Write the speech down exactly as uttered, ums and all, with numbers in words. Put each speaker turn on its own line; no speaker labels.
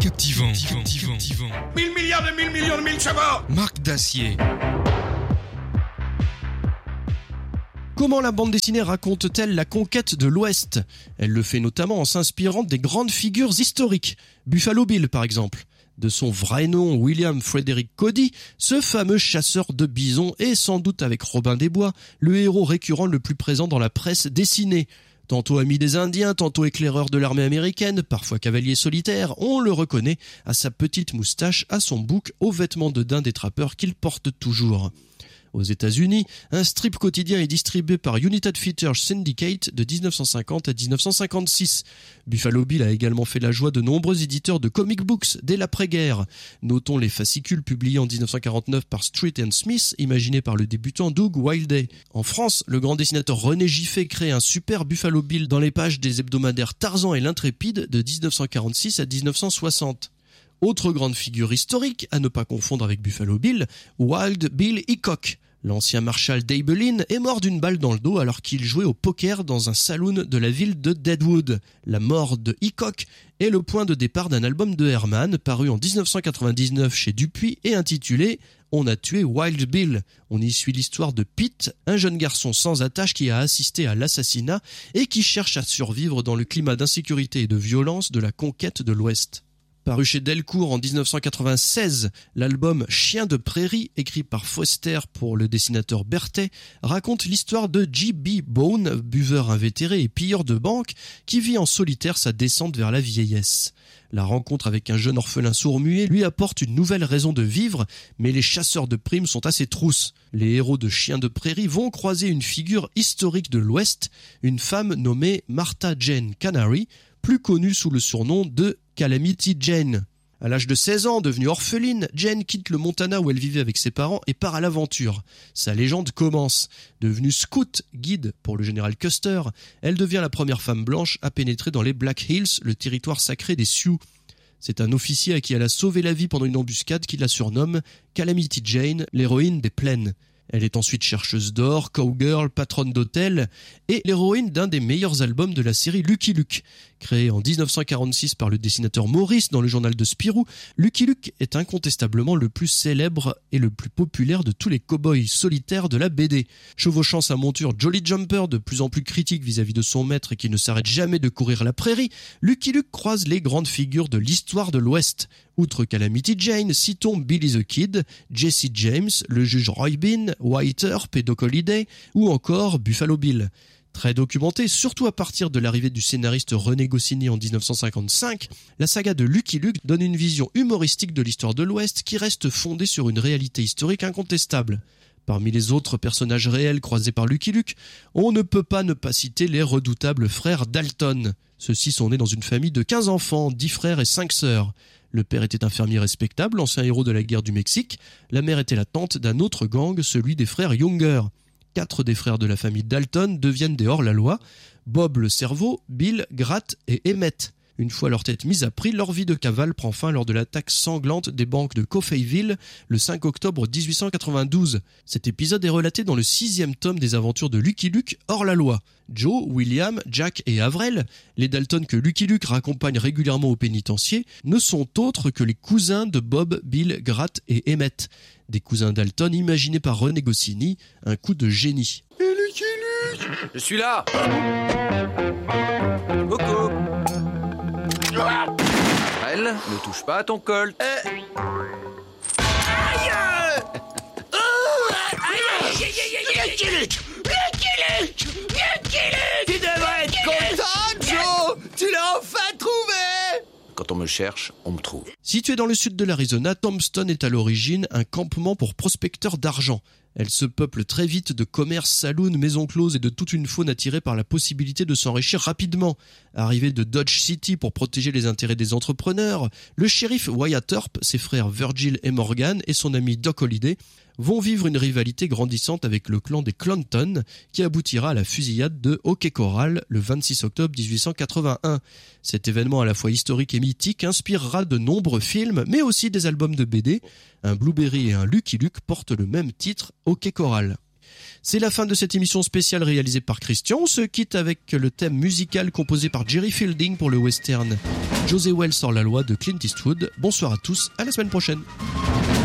Captivant, captivant, captivant.
Mille milliards de mille millions de mille chevaux.
Marc Dacier.
Comment la bande dessinée raconte-t-elle la conquête de l'Ouest ? Elle le fait notamment en s'inspirant des grandes figures historiques. Buffalo Bill, par exemple. De son vrai nom, William Frederick Cody, ce fameux chasseur de bisons est sans doute avec Robin des Bois, le héros récurrent le plus présent dans la presse dessinée. Tantôt ami des Indiens, tantôt éclaireur de l'armée américaine, parfois cavalier solitaire, on le reconnaît à sa petite moustache, à son bouc, aux vêtements de daim des trappeurs qu'il porte toujours. Aux États-Unis, un strip quotidien est distribué par United Features Syndicate de dix-neuf cent cinquante à dix-neuf cent cinquante-six. Buffalo Bill a également fait la joie de nombreux éditeurs de comic books dès l'après-guerre. Notons les fascicules publiés en dix-neuf cent quarante-neuf par Street and Smith, imaginés par le débutant Doug Wilday. En France, le grand dessinateur René Giffey crée un super Buffalo Bill dans les pages des hebdomadaires Tarzan et l'Intrépide de dix-neuf cent quarante-six à dix-neuf cent soixante. Autre grande figure historique, à ne pas confondre avec Buffalo Bill, Wild Bill Hickok. L'ancien marshal d'Abilene est mort d'une balle dans le dos alors qu'il jouait au poker dans un saloon de la ville de Deadwood. La mort de Hickok est le point de départ d'un album de Herman paru en dix-neuf cent quatre-vingt-dix-neuf chez Dupuis et intitulé « On a tué Wild Bill ». On y suit l'histoire de Pete, un jeune garçon sans attache qui a assisté à l'assassinat et qui cherche à survivre dans le climat d'insécurité et de violence de la conquête de l'Ouest. Paru chez Delcourt en dix-neuf cent quatre-vingt-seize, l'album Chien de prairie, écrit par Foster pour le dessinateur Berthet, raconte l'histoire de J B Bone, buveur invétéré et pilleur de banque, qui vit en solitaire sa descente vers la vieillesse. La rencontre avec un jeune orphelin sourd-muet lui apporte une nouvelle raison de vivre, mais les chasseurs de primes sont assez trousses. Les héros de Chien de prairie vont croiser une figure historique de l'Ouest, une femme nommée Martha Jane Canary, plus connue sous le surnom de Calamity Jane. À l'âge de seize ans, devenue orpheline, Jane quitte le Montana où elle vivait avec ses parents et part à l'aventure. Sa légende commence. Devenue scout, guide pour le général Custer, elle devient la première femme blanche à pénétrer dans les Black Hills, le territoire sacré des Sioux. C'est un officier à qui elle a sauvé la vie pendant une embuscade qui la surnomme Calamity Jane, l'héroïne des plaines. Elle est ensuite chercheuse d'or, cowgirl, patronne d'hôtel et l'héroïne d'un des meilleurs albums de la série Lucky Luke. Créé en dix-neuf cent quarante-six par le dessinateur Maurice dans le journal de Spirou, Lucky Luke est incontestablement le plus célèbre et le plus populaire de tous les cow-boys solitaires de la B D. Chevauchant sa monture Jolly Jumper, de plus en plus critique vis-à-vis de son maître et qui ne s'arrête jamais de courir la prairie, Lucky Luke croise les grandes figures de l'histoire de l'Ouest. Outre Calamity Jane, citons Billy the Kid, Jesse James, le juge Roy Bean, White Earp et Doc Holliday, ou encore Buffalo Bill. Très documenté, surtout à partir de l'arrivée du scénariste René Goscinny en dix-neuf cent cinquante-cinq, la saga de Lucky Luke donne une vision humoristique de l'histoire de l'Ouest qui reste fondée sur une réalité historique incontestable. Parmi les autres personnages réels croisés par Lucky Luke, on ne peut pas ne pas citer les redoutables frères Dalton. Ceux-ci sont nés dans une famille de quinze enfants, dix frères et cinq sœurs. Le père était un fermier respectable, ancien héros de la guerre du Mexique. La mère était la tante d'un autre gang, celui des frères Younger. Quatre des frères de la famille Dalton deviennent des hors-la-loi. Bob le cerveau, Bill, Gratt et Emmett. Une fois leur tête mise à prix, leur vie de cavale prend fin lors de l'attaque sanglante des banques de Coffeyville le cinq octobre dix-huit cent quatre-vingt-douze. Cet épisode est relaté dans le sixième tome des aventures de Lucky Luke hors la loi. Joe, William, Jack et Avril, les Dalton que Lucky Luke raccompagne régulièrement au pénitencier, ne sont autres que les cousins de Bob, Bill, Gratt et Emmett. Des cousins Dalton imaginés par René Goscinny, un coup de génie.
Et Lucky Luke,
je suis là. Coucou. Elle, ne touche pas à ton colt.
Euh... Aïe oh aïe Lucky Luke Lucky Luke Lucky Luke. Tu devrais être content, Joe. Tu l'as enfin trouvé.
Quand on me cherche, on me trouve.
Situé dans le sud de l'Arizona, Tombstone est à l'origine un campement pour prospecteurs d'argent. Elle se peuple très vite de commerces, saloons, maisons closes et de toute une faune attirée par la possibilité de s'enrichir rapidement. Arrivé de Dodge City pour protéger les intérêts des entrepreneurs, le shérif Wyatt Earp, ses frères Virgil et Morgan et son ami Doc Holliday vont vivre une rivalité grandissante avec le clan des Clanton qui aboutira à la fusillade de Hockey Corral le vingt-six octobre dix-huit cent quatre-vingt-un. Cet événement à la fois historique et mythique inspirera de nombreux films mais aussi des albums de B D. Un Blueberry et un Lucky Luke portent le même titre, Hockey Corral. C'est la fin de cette émission spéciale réalisée par Christian. On se quitte avec le thème musical composé par Jerry Fielding pour le western José Wells hors la loi de Clint Eastwood. Bonsoir à tous, à la semaine prochaine.